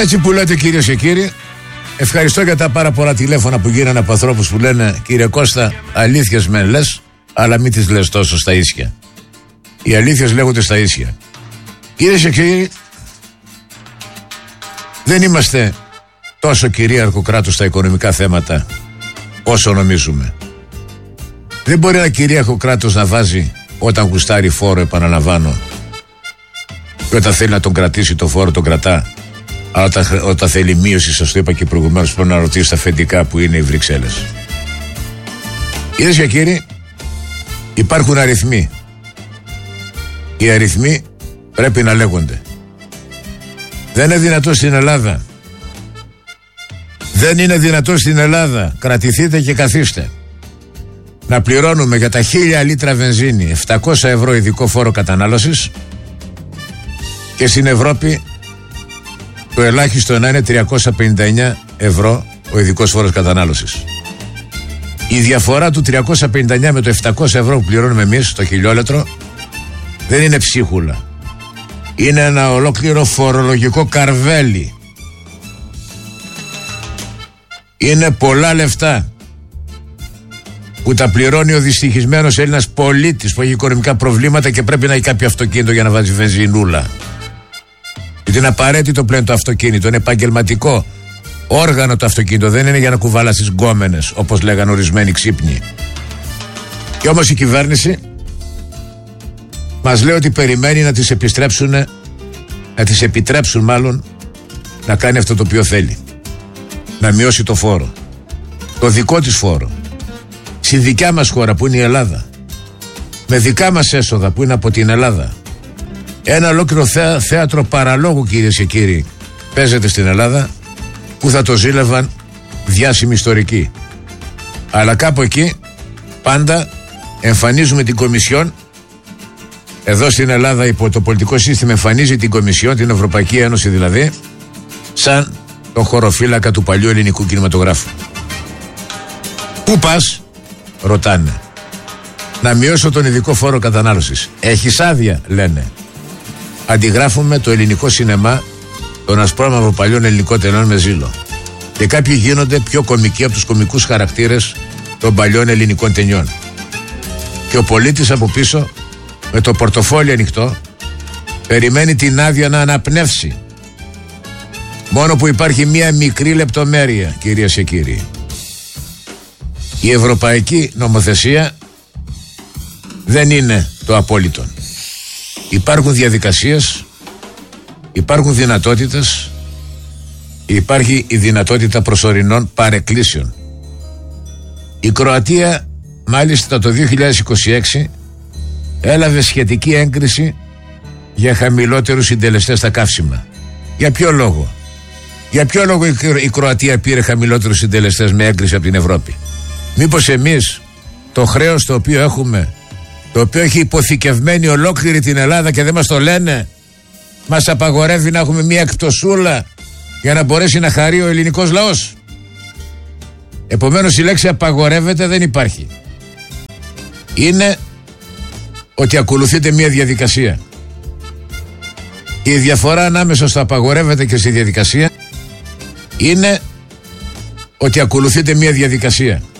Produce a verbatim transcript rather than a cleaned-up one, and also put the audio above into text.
Έτσι που λέτε, κυρίες και κύριοι. Ευχαριστώ για τα πάρα πολλά τηλέφωνα που γίνανε από ανθρώπους που λένε: κύριε Κώστα, αλήθειες μεν λες, αλλά μην τις λες τόσο στα ίσια. Οι αλήθειες λέγονται στα ίσια. Κυρίες και κύριοι, δεν είμαστε τόσο κυρίαρχο κράτος στα οικονομικά θέματα όσο νομίζουμε. Δεν μπορεί ένα κυρίαρχο κράτος να βάζει όταν γουστάρει φόρο, επαναλαμβάνω, και όταν θέλει να τον κρατήσει το φόρο τον κρατά, αλλά όταν, όταν θέλει μείωση, σας το είπα και προηγουμένως, πρέπει να ρωτήσει τα αφεντικά που είναι οι Βρυξέλλες. Κυρίες και κύριοι, υπάρχουν αριθμοί. Οι αριθμοί πρέπει να λέγονται. Δεν είναι δυνατό στην Ελλάδα. Δεν είναι δυνατό στην Ελλάδα, κρατηθείτε και καθίστε, να πληρώνουμε για τα χίλια λίτρα βενζίνη επτακόσια ευρώ ειδικό φόρο κατανάλωσης και στην Ευρώπη το ελάχιστο να είναι τριακόσια πενήντα εννέα ευρώ ο ειδικός φόρος κατανάλωσης. Η διαφορά του τριακόσια πενήντα εννέα με το επτακόσια ευρώ που πληρώνουμε εμείς το χιλιόλετρο δεν είναι ψίχουλα. Είναι ένα ολόκληρο φορολογικό καρβέλι. Είναι πολλά λεφτά που τα πληρώνει ο δυστυχισμένος Έλληνας πολίτης που έχει οικονομικά προβλήματα και πρέπει να έχει κάποιο αυτοκίνητο για να βάζει βενζινούλα. Γιατί είναι απαραίτητο πλέον το αυτοκίνητο, είναι επαγγελματικό όργανο το αυτοκίνητο, δεν είναι για να κουβάλα στις γκόμενες όπως λέγανε ορισμένοι ξύπνοι. Και όμως η κυβέρνηση μας λέει ότι περιμένει να τις επιστρέψουν, να τις επιτρέψουν μάλλον να κάνει αυτό το οποίο θέλει. Να μειώσει το φόρο, το δικό της φόρο, στη δικιά μας χώρα που είναι η Ελλάδα, με δικά μας έσοδα που είναι από την Ελλάδα. Ένα ολόκληρο θέα, θέατρο παραλόγου, κυρίες και κύριοι, παίζεται στην Ελλάδα, που θα το ζήλευαν διάσημοι ιστορικοί. Αλλά κάπου εκεί πάντα εμφανίζουμε την Κομισιόν. Εδώ στην Ελλάδα υπό το πολιτικό σύστημα εμφανίζει την Κομισιόν, την Ευρωπαϊκή Ένωση δηλαδή, σαν το χωροφύλακα του παλιού ελληνικού κινηματογράφου. Πού πας, ρωτάνε. Να μειώσω τον ειδικό φόρο κατανάλωσης. Έχεις άδεια, λένε. Αντιγράφουμε το ελληνικό σινεμά των ασπρόμαυρων παλιών ελληνικών ταινιών με ζήλο. Και κάποιοι γίνονται πιο κομικοί από τους κομικούς χαρακτήρες των παλιών ελληνικών ταινιών. Και ο πολίτης από πίσω, με το πορτοφόλι ανοιχτό, περιμένει την άδεια να αναπνεύσει. Μόνο που υπάρχει μία μικρή λεπτομέρεια, κυρίες και κύριοι. Η ευρωπαϊκή νομοθεσία δεν είναι το απόλυτο. Υπάρχουν διαδικασίες, υπάρχουν δυνατότητες, υπάρχει η δυνατότητα προσωρινών παρεκκλήσεων. Η Κροατία μάλιστα το δύο χιλιάδες είκοσι έξι έλαβε σχετική έγκριση για χαμηλότερους συντελεστές στα καύσιμα. Για ποιο λόγο? Για ποιο λόγο η Κροατία πήρε χαμηλότερους συντελεστές με έγκριση από την Ευρώπη? Μήπως εμείς το χρέος το οποίο έχουμε, το οποίο έχει υποθηκευμένη ολόκληρη την Ελλάδα και δεν μας το λένε, μας απαγορεύει να έχουμε μια εκπτωσούλα για να μπορέσει να χαρεί ο ελληνικός λαός? Επομένως η λέξη απαγορεύεται δεν υπάρχει. Είναι ότι ακολουθείται μια διαδικασία. Η διαφορά ανάμεσα στο απαγορεύεται και στη διαδικασία είναι ότι ακολουθείται μια διαδικασία.